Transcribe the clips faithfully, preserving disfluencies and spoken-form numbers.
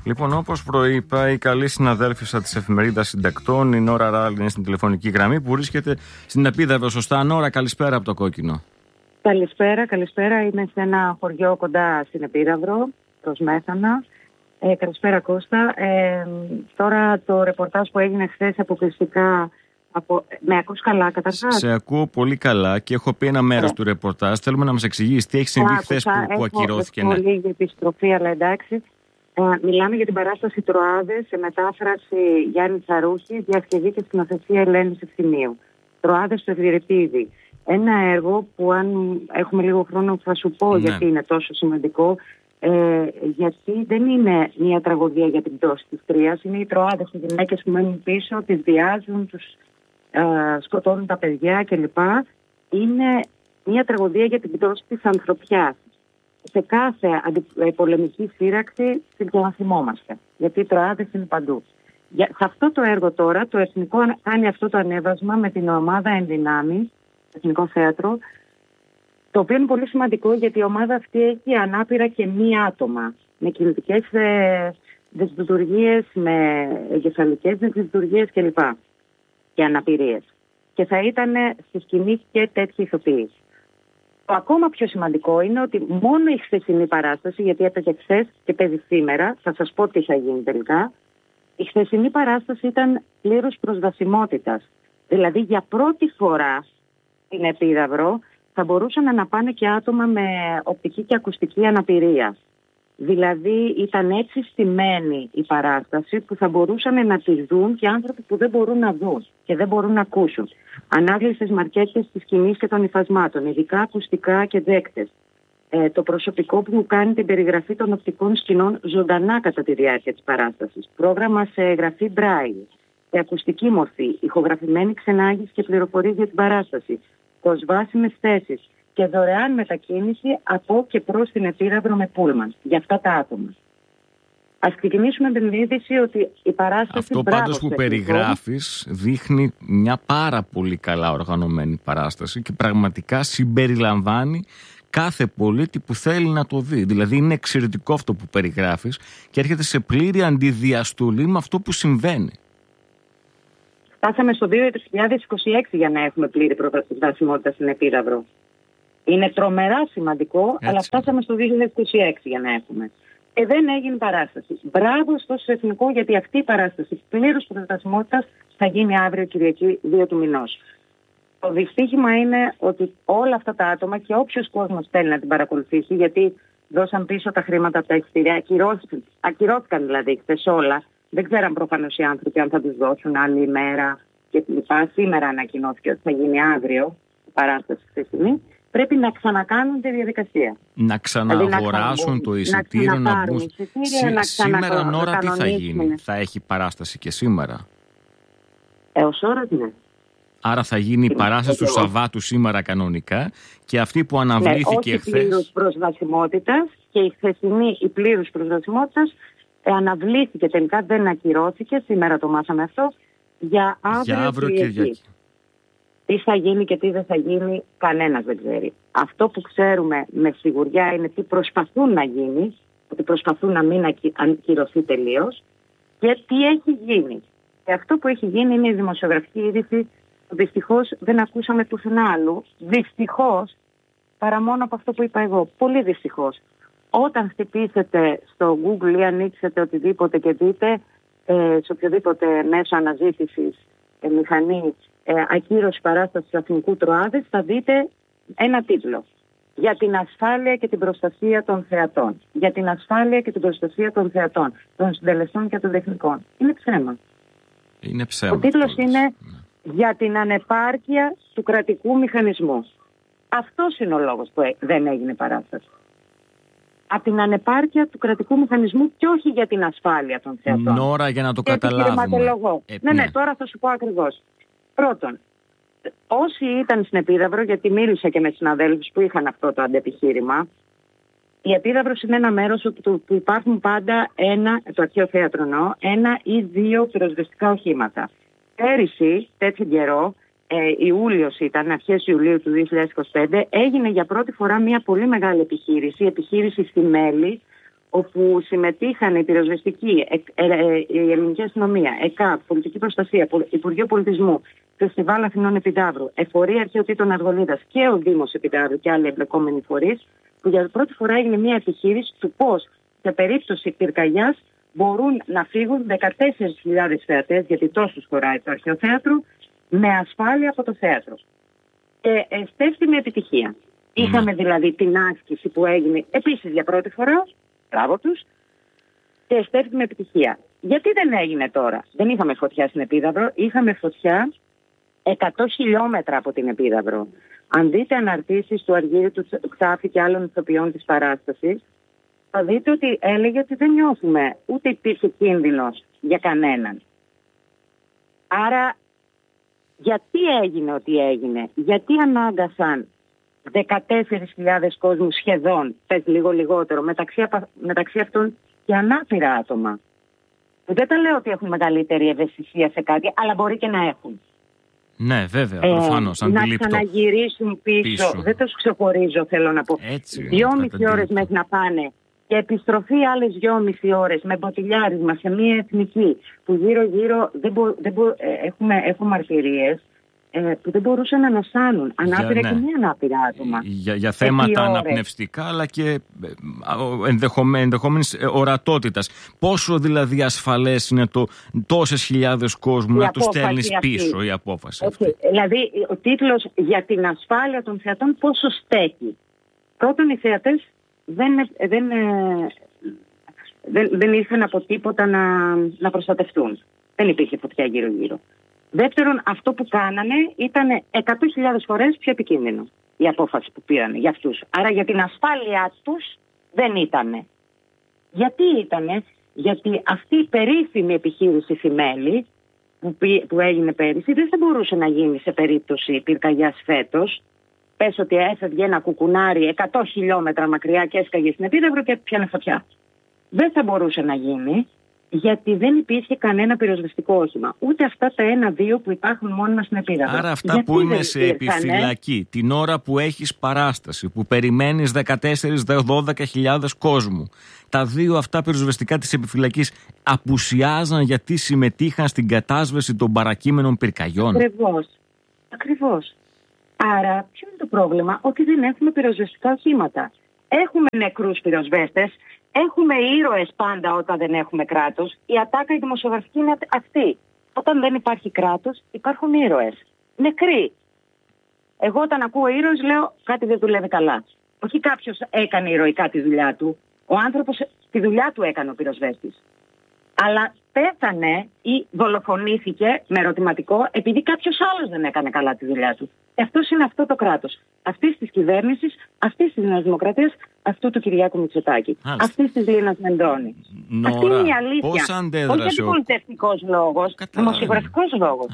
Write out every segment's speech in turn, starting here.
Λοιπόν, όπως προείπα, η καλή συναδέλφισσα της εφημερίδας Συντακτών, η Νόρα Ράλη, είναι στην τηλεφωνική γραμμή που βρίσκεται στην Επίδαυρο. Σωστά, Νόρα, καλησπέρα από το Κόκκινο. Καλησπέρα, καλησπέρα. Είμαι σε ένα χωριό κοντά στην Επίδαυρο, προς Μέθανα. Ε, καλησπέρα, Κώστα. Ε, τώρα το ρεπορτάζ που έγινε χθες αποκλειστικά. Από... Με ακούς καλά, καταρχάς? Σε ακούω πολύ καλά και έχω πει ένα μέρος του ρεπορτάζ. Θέλουμε να μας εξηγήσεις τι έχει συμβεί χθες που, που ακυρώθηκε. Έχω ναι. λίγη επιστροφή, αλλά εντάξει. Ε, μιλάμε για την παράσταση Τροάδες σε μετάφραση Γιάννη Τσαρούχη, διασκευή και σκηνοθεσία Ελένης Ευθυμίου. Τροάδες στο Ευρυπίδη. Ένα έργο που, αν έχουμε λίγο χρόνο, θα σου πω ναι. γιατί είναι τόσο σημαντικό. Ε, γιατί δεν είναι μια τραγωδία για την πτώση της Τρίας. Είναι οι Τροάδες, οι γυναίκες που μένουν πίσω, τις βιάζουν, τους ε, σκοτώνουν τα παιδιά κλπ. Είναι μια τραγωδία για την πτώση της ανθρωπιάς. Σε κάθε πολεμική σύραξη την ξαναθυμόμαστε. Γιατί οι Τροάδες είναι παντού. Για, σε αυτό το έργο τώρα, το Εθνικό κάνει αυτό το ανέβασμα με την ομάδα Ενδυνάμει, Εθνικό Θέατρο, το οποίο είναι πολύ σημαντικό γιατί η ομάδα αυτή έχει ανάπηρα και μη άτομα, με κινητικές ε, δυσλειτουργίες, με εγκεφαλικές δυσλειτουργίες κλπ. Και αναπηρίες. Και θα ήταν στη σκηνή και τέτοιοι ηθοποιοί. Το ακόμα πιο σημαντικό είναι ότι μόνο η χθεσινή παράσταση, γιατί έπαιζε χθες και παίζει σήμερα, θα σας πω τι θα γίνει τελικά, η χθεσινή παράσταση ήταν πλήρους προσβασιμότητας. Δηλαδή για πρώτη φορά στην Επίδαυρο θα μπορούσαν να πάνε και άτομα με οπτική και ακουστική αναπηρία. Δηλαδή ήταν έτσι στημένη η παράσταση που θα μπορούσαν να τη δουν και άνθρωποι που δεν μπορούν να δουν και δεν μπορούν να ακούσουν. Ανάγλυφες μαρκέτες της σκηνής και των υφασμάτων, ειδικά ακουστικά και δέκτες. Ε, το προσωπικό που μου κάνει την περιγραφή των οπτικών σκηνών ζωντανά κατά τη διάρκεια της παράστασης. Πρόγραμμα σε γραφή Braille, σε ακουστική μορφή, ηχογραφημένη ξενάγηση και πληροφορίες για την παράσταση, προσβάσιμες θέσεις και δωρεάν μετακίνηση από και προς την Επίδαυρο με πούλμαν για αυτά τα άτομα. Ας ξεκινήσουμε με την είδηση ότι η παράσταση... Αυτό πάντως που περιγράφεις δείχνει μια πάρα πολύ καλά οργανωμένη παράσταση και πραγματικά συμπεριλαμβάνει κάθε πολίτη που θέλει να το δει. Δηλαδή είναι εξαιρετικό αυτό που περιγράφεις και έρχεται σε πλήρη αντιδιαστολή με αυτό που συμβαίνει. Φτάσαμε στο δύο χιλιάδες είκοσι έξι για να έχουμε πλήρη προσβασιμότητα στην Επίδαυρο. Είναι τρομερά σημαντικό, έτσι. Αλλά φτάσαμε στο δύο χιλιάδες είκοσι έξι για να έχουμε. Και δεν έγινε παράσταση. Μπράβο στο Εθνικό, γιατί αυτή η παράσταση πλήρους προσβασιμότητας θα γίνει αύριο Κυριακή δύο του μηνός. Το δυστύχημα είναι ότι όλα αυτά τα άτομα και όποιος κόσμος θέλει να την παρακολουθήσει, γιατί δώσαν πίσω τα χρήματα από τα εισιτήρια, ακυρώθηκαν, ακυρώθηκαν δηλαδή χθες όλα. Δεν ξέραν προφανώς οι άνθρωποι αν θα τους δώσουν άλλη ημέρα και λοιπά. Σήμερα ανακοινώθηκε ότι θα γίνει αύριο η παράσταση χθεσινή. Πρέπει να ξανακάνουν τη διαδικασία. Να ξαναγοράσουν δηλαδή, το εισιτήριο, να, να μπουν. Σή, σήμερα, Νόρα, τι θα γίνει? Θα έχει παράσταση και σήμερα? Έως ώρας, ναι. Άρα θα γίνει η παράσταση του Σαββάτου σήμερα κανονικά και αυτή που αναβλήθηκε ναι, χθες. Όχι πλήρους προσβασιμότητας και η χθεσινή η πλήρους προσβασιμότητας ε, αναβλήθηκε τελικά, δεν ακυρώθηκε. Σήμερα το μάθαμε αυτό. Για αύριο, για αύριο Κυριακή. Κυριακή. Τι θα γίνει και τι δεν θα γίνει, κανένας δεν ξέρει. Αυτό που ξέρουμε με σιγουριά είναι τι προσπαθούν να γίνει, ότι προσπαθούν να μην ακυρωθεί τελείως και τι έχει γίνει. Και αυτό που έχει γίνει είναι η δημοσιογραφική είδηση. Δυστυχώς δεν ακούσαμε πουθενά άλλου. Δυστυχώς, παρά μόνο από αυτό που είπα εγώ. Πολύ δυστυχώς. Όταν χτυπήσετε στο Google ή ανοίξετε οτιδήποτε και δείτε ε, σε οποιοδήποτε μέσο αναζήτησης ε, μηχανή ε, ακύρωση παράστασης του Εθνικού Τροάδες, θα δείτε ένα τίτλο. Για την ασφάλεια και την προστασία των θεατών. Για την ασφάλεια και την προστασία των θεατών, των συντελεστών και των τεχνικών. Είναι ψέμα. Είναι ψέμα. Ο τίτλος είναι για την ανεπάρκεια του κρατικού μηχανισμού. Αυτός είναι ο λόγος που δεν έγινε παράσταση. Από την ανεπάρκεια του κρατικού μηχανισμού και όχι για την ασφάλεια των θεατών. Νόρα, για να το καταλάβουμε. Ε, ναι, ναι, τώρα θα σου πω ακριβώς. Πρώτον, όσοι ήταν στην Επίδαυρο, γιατί μίλησα και με συναδέλφους που είχαν αυτό το αντεπιχείρημα, η Επίδαυρος είναι ένα μέρος που υπάρχουν πάντα ένα, το αρχαίο θέατρο εννοώ, ένα ή δύο πυροσβεστικά οχήματα. Πέρυσι, τέτοιο καιρό, ε, Ιούλιος ήταν, αρχές Ιουλίου του δύο χιλιάδες είκοσι πέντε, έγινε για πρώτη φορά μια πολύ μεγάλη επιχείρηση, επιχείρηση στη Μέλη, όπου συμμετείχαν η πυροσβεστική, η ελληνική αστυνομία, ΕΚΑΠ, πολιτική προστασία, Υπουργείο Πολιτισμού, Φεστιβάλ Αθηνών Επιδαύρου, Εφορία Αρχαιοτήτων Αργολίδας και ο Δήμος Επιδαύρου και άλλοι εμπλεκόμενοι φορείς, που για πρώτη φορά έγινε μια επιχείρηση του πώς σε περίπτωση πυρκαγιάς μπορούν να φύγουν δεκατέσσερις χιλιάδες θεατές, γιατί τόσους χωράει το Αρχαιοθέατρο, με ασφάλεια από το θέατρο. Και στέφθη με επιτυχία. Mm. Είχαμε δηλαδή την άσκηση που έγινε επίσης για πρώτη φορά, μπράβο τους, και στέφθη με επιτυχία. Γιατί δεν έγινε τώρα? Δεν είχαμε φωτιά στην Επίδαυρο, είχαμε φωτιά εκατό χιλιόμετρα από την Επίδαυρο. Αν δείτε αναρτήσεις του Αργύριου, του Ξάφη και άλλων ηθοποιών της παράστασης, θα δείτε ότι έλεγε ότι δεν νιώθουμε, ούτε υπήρχε κίνδυνος για κανέναν. Άρα, γιατί έγινε ό,τι έγινε? Γιατί ανάγκασαν δεκατέσσερις χιλιάδες κόσμου σχεδόν, πες λίγο λιγότερο, μεταξύ, μεταξύ αυτών και ανάπηρα άτομα. Δεν τα λέω ότι έχουν μεγαλύτερη ευαισθησία σε κάτι, αλλά μπορεί και να έχουν. Ναι, βέβαια, προφανώς, ε, να ξαναγυρίσουν πίσω. πίσω. Δεν τους ξεχωρίζω, θέλω να πω. Δυόμιση ώρες μέχρι να πάνε και επιστροφή άλλες δυόμιση ώρες με μποτιλιάρισμα σε μια εθνική που γύρω-γύρω δεν μπο, δεν μπο, ε, έχουμε, έχουμε μαρτυρίες ε, που δεν μπορούσαν να νοσάνουν. Ανάπηρα για, ναι. και μη ανάπηρα άτομα. Για, για θέματα αναπνευστικά αλλά και ενδεχομέ, ενδεχόμενης ορατότητας. Πόσο δηλαδή ασφαλές είναι το τόσες χιλιάδες κόσμου να τους στέλνεις πίσω η απόφαση αυτή? Okay. Δηλαδή ο τίτλος για την ασφάλεια των θεατών πόσο στέκει? Πρώτον, οι θεατές δεν, δεν, δεν, δεν ήρθαν από τίποτα να, να προστατευτούν. Δεν υπήρχε φωτιά γύρω-γύρω. Δεύτερον, αυτό που κάνανε ήταν εκατό χιλιάδες φορές πιο επικίνδυνο η απόφαση που πήραν για αυτούς. Άρα για την ασφάλειά τους δεν ήτανε. Γιατί ήτανε? Γιατί αυτή η περίφημη επιχείρηση Θημέλη που, που έγινε πέρυσι δεν θα μπορούσε να γίνει σε περίπτωση πυρκαγιάς φέτος. Πες ότι έφευγε ένα κουκουνάρι εκατό χιλιόμετρα μακριά και έσκαγε στην Επίδαυρο και πιάνε φωτιά. Δεν θα μπορούσε να γίνει, γιατί δεν υπήρχε κανένα πυροσβεστικό όχημα. Ούτε αυτά τα ένα-δύο που υπάρχουν μόνιμα στην Επίδαυρο. Άρα αυτά γιατί που είναι σε επιφυλακή, την ώρα που έχεις παράσταση, που περιμένεις δεκατέσσερις με δώδεκα χιλιάδες κόσμου, τα δύο αυτά πυροσβεστικά της επιφυλακής απουσιάζαν γιατί συμμετείχαν στην κατάσβεση των παρακείμενων πυρκαγιών. Ακριβώς. Ακριβώς. Άρα, ποιο είναι το πρόβλημα? Ότι δεν έχουμε πυροσβεστικά οχήματα. Έχουμε νεκρούς πυροσβέστες, έχουμε ήρωες πάντα όταν δεν έχουμε κράτος. Η ατάκα η δημοσιογραφική είναι αυτή. Όταν δεν υπάρχει κράτος, υπάρχουν ήρωες. Νεκροί. Εγώ όταν ακούω ήρωες λέω κάτι δεν δουλεύει καλά. Όχι κάποιος έκανε ηρωικά τη δουλειά του. Ο άνθρωπος τη δουλειά του έκανε ο πυροσβέστης. Αλλά πέθανε ή δολοφονήθηκε με ερωτηματικό επειδή κάποιος άλλος δεν έκανε καλά τη δουλειά του. Και αυτός είναι αυτό το κράτος. Αυτής της κυβέρνησης, αυτής της Νέας Δημοκρατίας, αυτού του Κυριάκου Μητσοτάκη, αυτής της Λίνας Μεντώνη. Νόρα, αυτή είναι η αλήθεια. Πώς αντέδρασε όχι ο... πολιτευτικός λόγος, δημοσιογραφικός λόγος.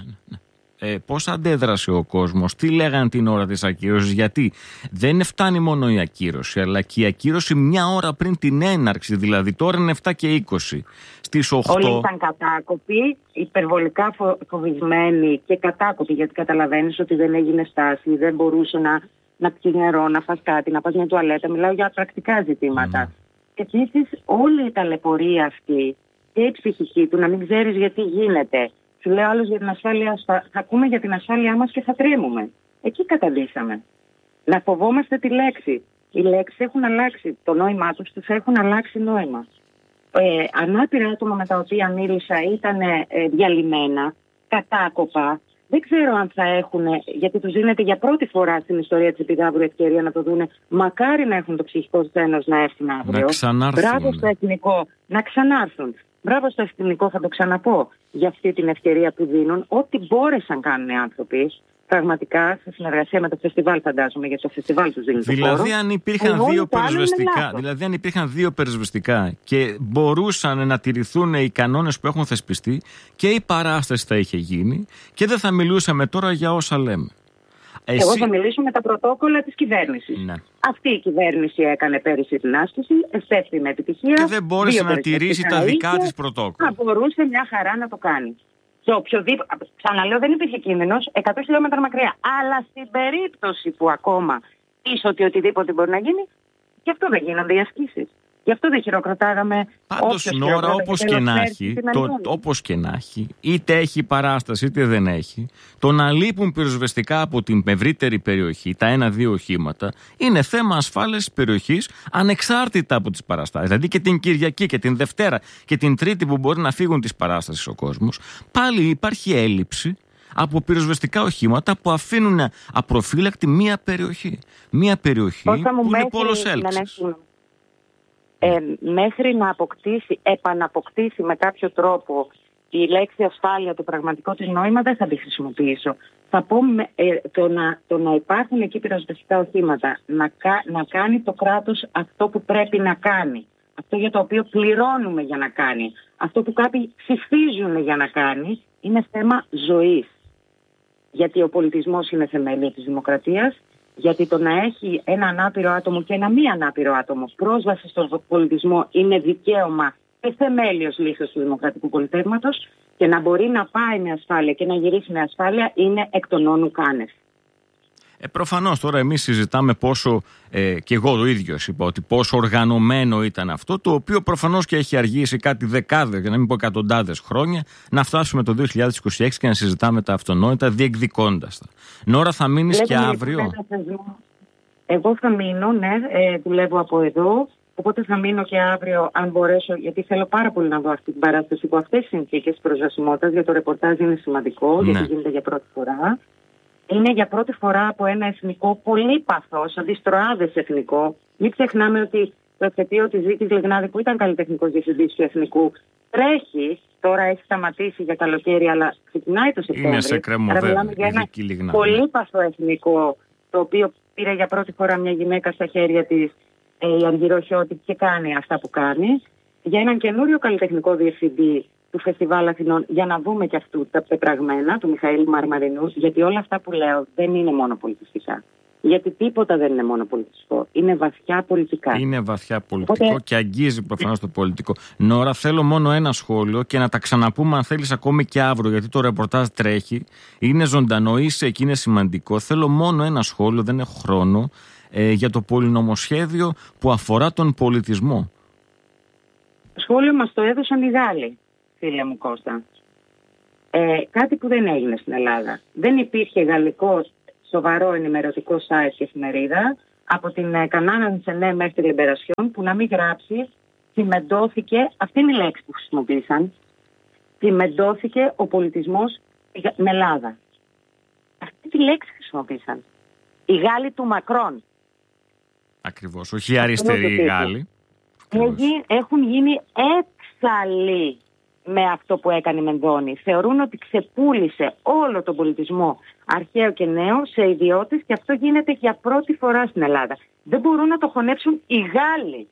Ε, πώς αντέδρασε ο κόσμος, τι λέγαν την ώρα της ακύρωσης? Γιατί δεν φτάνει μόνο η ακύρωση, αλλά και η ακύρωση μια ώρα πριν την έναρξη, δηλαδή τώρα είναι επτά και είκοσι. Στις οκτώ... Όλοι ήταν κατάκοποι, υπερβολικά φο- φοβισμένοι και κατάκοποι, γιατί καταλαβαίνεις ότι δεν έγινε στάση, δεν μπορούσε να, να πιει νερό, να φας κάτι, να πας μια τουαλέτα. Μιλάω για πρακτικά ζητήματα. Mm. Και επίσης όλη η ταλαιπωρία αυτή και η ψυχική του να μην ξέρεις γιατί γίνεται. Σου λέω άλλος για την ασφάλεια, θα, θα ακούμε για την ασφάλειά μας και θα τρέμουμε. Εκεί καταντήσαμε. Να φοβόμαστε τη λέξη. Οι λέξεις έχουν αλλάξει. Το νόημά τους τους έχουν αλλάξει νόημα. Ε, ανάπηρα άτομα με τα οποία μίλησα ήταν ε, διαλυμένα, κατάκοπα. Δεν ξέρω αν θα έχουν, γιατί τους δίνεται για πρώτη φορά στην ιστορία της Επιδαύρου ευκαιρία να το δούνε. Μακάρι να έχουν το ψυχικό σθένος να έρθουν αύριο. Να ξανάρθουν. Μπράβο στο εθνικό, να ξανάρθουν. Μπράβο στο εθνικό, θα το ξαναπώ, για αυτή την ευκαιρία που δίνουν. Ό,τι μπόρεσαν κάνουν οι άνθρωποι, πραγματικά, σε συνεργασία με το φεστιβάλ, φαντάζομαι, γιατί το φεστιβάλ τους δίνει δηλαδή, το χώρο. Αν υπήρχαν δύο πυροσβεστικά, δηλαδή, αν υπήρχαν δύο πυροσβεστικά και μπορούσαν να τηρηθούν οι κανόνες που έχουν θεσπιστεί, και η παράσταση θα είχε γίνει και δεν θα μιλούσαμε τώρα για όσα λέμε. Εσύ... Εγώ θα μιλήσω με τα πρωτόκολλα της κυβέρνησης. Ναι. Αυτή η κυβέρνηση έκανε πέρυσι την άσκηση, εστέφθη με επιτυχία. Και δεν μπόρεσε να τηρήσει τα δικά της πρωτόκολλα. Θα μπορούσε μια χαρά να το κάνει. Σε οποιοδήποτε, ξαναλέω, δεν υπήρχε κίνδυνος εκατό χιλιόμετρα μακριά. Αλλά στην περίπτωση που ακόμα είσαι ότι οτιδήποτε μπορεί να γίνει, και αυτό δεν γίνονται οι ασκήσεις. Γι' αυτό δεν χειροκροτάγαμε. Πάντως, Νόρα, όπως και, να έχει, το, όπως και να έχει, είτε έχει παράσταση είτε δεν έχει, το να λείπουν πυροσβεστικά από την ευρύτερη περιοχή, τα ένα-δύο οχήματα, είναι θέμα ασφάλειας της περιοχής ανεξάρτητα από τις παραστάσεις. Δηλαδή και την Κυριακή και την Δευτέρα και την Τρίτη που μπορεί να φύγουν τις παράστασεις ο κόσμος, πάλι υπάρχει έλλειψη από πυροσβεστικά οχήματα που αφήνουν απροφύλακτη μία περιοχή. Μία περιοχή που είναι πόλος έλξης. Ε, μέχρι να αποκτήσει, επαναποκτήσει με κάποιο τρόπο η λέξη ασφάλεια το πραγματικό της νόημα, δεν θα τη χρησιμοποιήσω. Θα πω ε, το, να, το να υπάρχουν εκεί πυροσβεστικά οχήματα, να, να κάνει το κράτος αυτό που πρέπει να κάνει, αυτό για το οποίο πληρώνουμε για να κάνει, αυτό που κάποιοι ψηφίζουν για να κάνει, είναι θέμα ζωής. Γιατί ο πολιτισμός είναι θεμέλιο της δημοκρατίας. Γιατί το να έχει ένα ανάπηρο άτομο και ένα μη ανάπηρο άτομο πρόσβαση στον πολιτισμό είναι δικαίωμα και θεμέλιος λήθος του δημοκρατικού πολιτεύματος, και να μπορεί να πάει με ασφάλεια και να γυρίσει με ασφάλεια είναι εκ των όνου κάνευ. Ε, προφανώς τώρα εμείς συζητάμε πόσο, ε, και εγώ το ίδιος είπα, ότι πόσο οργανωμένο ήταν αυτό, το οποίο προφανώς και έχει αργήσει κάτι δεκάδες, για να μην πω εκατοντάδες χρόνια, να φτάσουμε το δύο χιλιάδες είκοσι έξι και να συζητάμε τα αυτονόητα διεκδικώντας τα. Νόρα, θα μείνεις και αύριο? Εγώ θα μείνω, ναι, ε, δουλεύω από εδώ, οπότε θα μείνω και αύριο αν μπορέσω, γιατί θέλω πάρα πολύ να δω αυτή την παράσταση που αυτές οι συνθήκες προσβασιμότητας, για το ρεπορτάζ είναι σημαντικό, ναι, γιατί γίνεται για πρώτη φορά. Είναι για πρώτη φορά από ένα εθνικό πολύ παθός, αντιστροάδες εθνικό. Μην ξεχνάμε ότι το εφετείο της Ζήτης Λιγνάδη, που ήταν καλλιτεχνικός διευθυντής του εθνικού, τρέχει, τώρα έχει σταματήσει για καλοκαίρι, αλλά ξεκινάει το Σεπτέμβριο. Είναι σε κρεμοδέ, μιλάμε για ένα πολύ παθό εθνικό, το οποίο πήρε για πρώτη φορά μια γυναίκα στα χέρια της, ε, η Αργυρό Χιώτη, και κάνει αυτά που κάνει. Για έναν καινούριο καλλιτεχνικό διευθυντή του Φεστιβάλ Αθηνών, για να δούμε και αυτού τα πεπραγμένα του Μιχαήλ Μαρμαρινού, γιατί όλα αυτά που λέω δεν είναι μόνο πολιτιστικά. Γιατί τίποτα δεν είναι μόνο πολιτιστικό. Είναι βαθιά πολιτικά. Είναι βαθιά πολιτικό. Οπότε... και αγγίζει προφανώς το πολιτικό. Νόρα, θέλω μόνο ένα σχόλιο και να τα ξαναπούμε αν θέλεις ακόμη και αύριο, γιατί το ρεπορτάζ τρέχει. Είναι ζωντανό, είσαι εκεί, είναι σημαντικό. Θέλω μόνο ένα σχόλιο, δεν έχω χρόνο, ε, για το πολυνομοσχέδιο που αφορά τον πολιτισμό. Το σχόλιο μας το έδωσαν οι Γάλλοι, φίλε μου Κώστα. Ε, κάτι που δεν έγινε στην Ελλάδα. Δεν υπήρχε γαλλικό σοβαρό ενημερωτικό site και εφημερίδα από την Κανάνα Νσενέ μέχρι τη Λιμπερασιόν που να μην γράψει «Τσιμεντώθηκε», αυτή είναι η λέξη που χρησιμοποίησαν, «Τσιμεντώθηκε ο πολιτισμός στην Ελλάδα». Αυτή τη λέξη χρησιμοποίησαν οι Γάλλοι του Μακρόν. Ακριβώς, όχι οι αριστεροί οι Γάλλοι. Έχουν γίνει έξαλλοι με αυτό που έκανε η Μενδώνη. Θεωρούν ότι ξεπούλησε όλο τον πολιτισμό, αρχαίο και νέο, σε ιδιώτες, και αυτό γίνεται για πρώτη φορά στην Ελλάδα. Δεν μπορούν να το χωνέψουν οι Γάλλοι.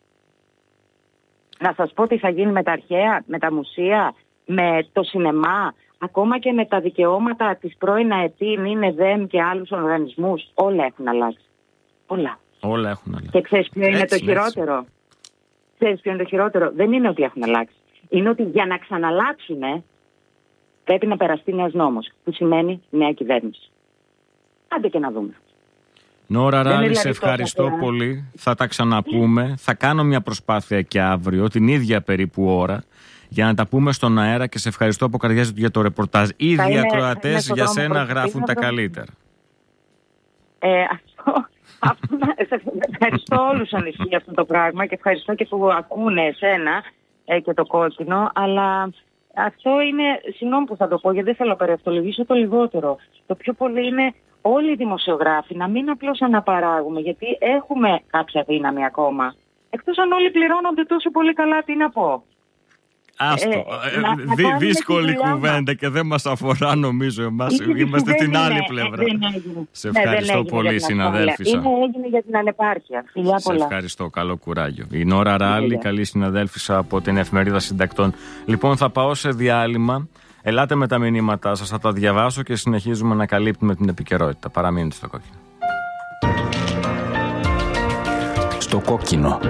Να σας πω τι θα γίνει με τα αρχαία, με τα μουσεία, με το σινεμά, ακόμα και με τα δικαιώματα της πρώην ΑΕΤ, είναι ΔΕΜ και άλλους οργανισμούς. Όλα έχουν αλλάξει. Όλα. Όλα έχουν αλλάξει. Και ξέρεις ποιο είναι έτσι, το χειρότερο? Έτσι. Ξέρεις ποιο είναι το χειρότερο? Δεν είναι ότι έχουν αλλάξει. Είναι ότι για να ξαναλλάξουν πρέπει να περαστεί νέος νόμος, που σημαίνει νέα κυβέρνηση. Άντε και να δούμε. Νόρα Ράλη, σε ευχαριστώ τόσο πολύ. Θα τα ξαναπούμε. Θα κάνω μια προσπάθεια και αύριο, την ίδια περίπου ώρα, για να τα πούμε στον αέρα, και σε ευχαριστώ από καρδιάς για το ρεπορτάζ. Ήδη οι ακροατές για σένα γράφουν τα καλύτερα. Ε, αυτό, αυτό, ευχαριστώ όλους ανησυχεί αυτό το πράγμα και ευχαριστώ και που ακούνε εσένα ε, και το κόκκινο, αλλά αυτό είναι, συγγνώμη που θα το πω γιατί δεν θέλω να περιευτολογήσω το λιγότερο. Το πιο πολύ είναι όλοι οι δημοσιογράφοι να μην απλώς αναπαράγουμε, γιατί έχουμε κάποια δύναμη ακόμα. Εκτός αν όλοι πληρώνονται τόσο πολύ καλά, τι να πω. Άστο, ε, να, Δι, να δύσκολη κουβέντα και δεν μας αφορά, νομίζω εμάς. Είμαστε την άλλη είναι, πλευρά. Σε ευχαριστώ ναι, πολύ, συναδέλφισσα. Είναι, έγινε για την ανεπάρκεια. Φιλιά Σε πολλά. ευχαριστώ, καλό κουράγιο. Η Νόρα Ράλη, καλή συναδέλφισσα από την Εφημερίδα Συντακτών. Λοιπόν, θα πάω σε διάλειμμα. Ελάτε με τα μηνύματά σας, θα τα διαβάσω και συνεχίζουμε να καλύπτουμε την επικαιρότητα. Παραμείνετε στο κόκκινο. Στο κόκκινο.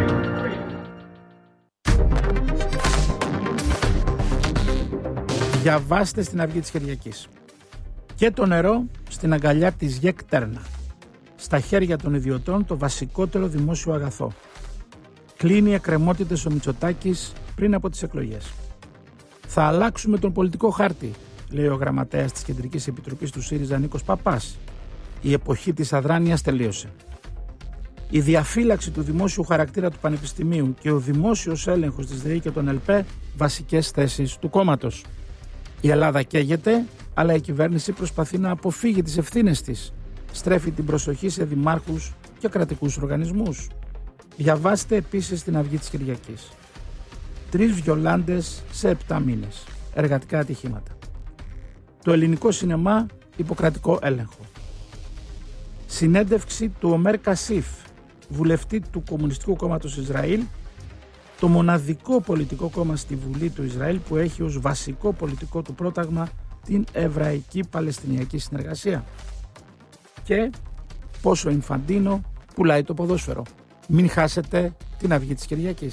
Διαβάστε στην Αυγή της Κυριακής. Και το νερό στην αγκαλιά της ΓΕΚ Τέρνα. Στα χέρια των ιδιωτών το βασικότερο δημόσιο αγαθό. Κλείνει εκκρεμότητες ο Μητσοτάκης πριν από τις εκλογές. Θα αλλάξουμε τον πολιτικό χάρτη, λέει ο γραμματέας της Κεντρικής Επιτροπής του ΣΥΡΙΖΑ Νίκος Παπάς. Η εποχή της αδράνειας τελείωσε. Η διαφύλαξη του δημόσιου χαρακτήρα του Πανεπιστημίου και ο δημόσιος έλεγχος της ΔΕΗ και των ΕΛΠΕ βασικές θέσεις του κόμματος. Η Ελλάδα καίγεται, αλλά η κυβέρνηση προσπαθεί να αποφύγει τις ευθύνες της. Στρέφει την προσοχή σε δημάρχους και κρατικούς οργανισμούς. Διαβάστε επίσης την Αυγή της Κυριακής. Τρεις βιολάντες σε επτά μήνες. Εργατικά ατυχήματα. Το ελληνικό σινεμά υποκρατικό έλεγχο. Συνέντευξη του Ομέρ Κασίφ, βουλευτή του Κομμουνιστικού Κόμματος Ισραήλ, το μοναδικό πολιτικό κόμμα στη Βουλή του Ισραήλ που έχει ως βασικό πολιτικό του πρόταγμα την Εβραϊκή Παλαιστινιακή Συνεργασία. Και πόσο Ινφαντίνο πουλάει το ποδόσφαιρο. Μην χάσετε την Αυγή της Κυριακής.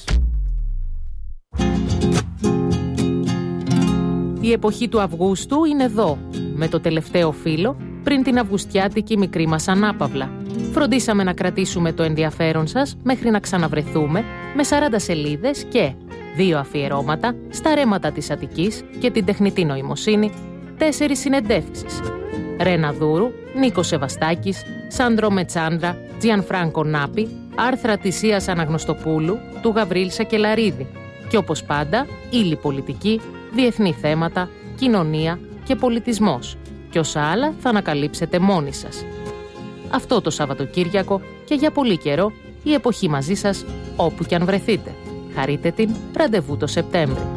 Η εποχή του Αυγούστου είναι εδώ, με το τελευταίο φύλλο πριν την αυγουστιάτικη μικρή μας ανάπαυλα. Φροντίσαμε να κρατήσουμε το ενδιαφέρον σας μέχρι να ξαναβρεθούμε με σαράντα σελίδες και δύο αφιερώματα στα ρέματα της Αττικής και την τεχνητή νοημοσύνη, τέσσερις συνεντεύξεις. Ρένα Δούρου, Νίκος Σεβαστάκης, Σάντρο Μετσάντρα, Τζιανφράνκο Νάπη, άρθρα της Ίας Αναγνωστοπούλου, του Γαβρίλ Σακελαρίδη και όπως πάντα, ύλη πολιτική, διεθνή θέματα, κοινωνία και πολιτισμός και όσα άλλα θα ανακαλύψετε μόνοι σας. Αυτό το Σαββατοκύριακο και για πολύ καιρό η εποχή μαζί σας όπου κι αν βρεθείτε. Χαρείτε την, ραντεβού το Σεπτέμβρη.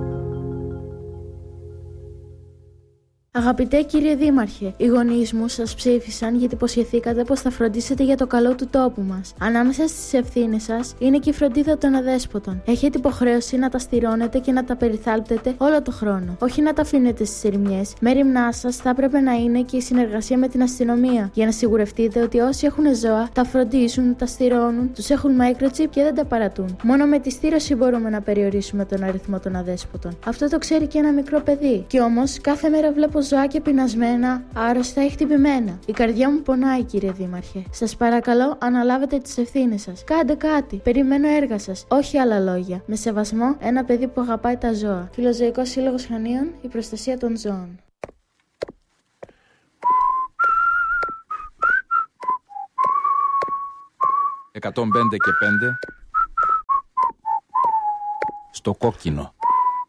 Αγαπητέ κύριε Δήμαρχε, οι γονείς μου σας ψήφισαν γιατί υποσχεθήκατε πως θα φροντίσετε για το καλό του τόπου μας. Ανάμεσα στις ευθύνες σας είναι και η φροντίδα των αδέσποτων. Έχετε υποχρέωση να τα στηρώνετε και να τα περιθάλπτετε όλο το χρόνο. Όχι να τα αφήνετε στις ερημιές. Μέριμνά σας θα έπρεπε να είναι και η συνεργασία με την αστυνομία. Για να σιγουρευτείτε ότι όσοι έχουν ζώα τα φροντίζουν, τα στηρώνουν, τους έχουν microchip και δεν τα παρατούν. Μόνο με τη στήρωση μπορούμε να περιορίσουμε τον αριθμό των αδέσποτων. Αυτό το ξέρει και ένα μικρό παιδί. Κι όμως κάθε μέρα βλέπω ζωάκια πεινασμένα, άρρωστα ή χτυπημένα. Η καρδιά μου πονάει, κύριε Δήμαρχε. Σας παρακαλώ, αναλάβετε τις ευθύνες σας. Κάντε κάτι. Περιμένω έργα σας. Όχι άλλα λόγια. Με σεβασμό, ένα παιδί που αγαπάει τα ζώα. Φιλοζωικός Σύλλογος Χανίων, η προστασία των ζώων. εκατόν πέντε και πέντε στο κόκκινο.